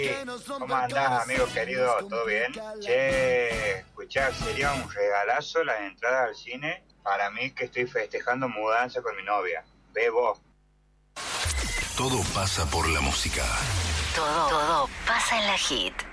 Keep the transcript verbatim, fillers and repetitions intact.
¿Cómo andás, amigo querido? ¿Todo bien? Che, escuchá, sería un regalazo las entradas al cine para mí que estoy festejando mudanza con mi novia. Ve vos. Todo pasa por la música. Todo, todo pasa en la hit.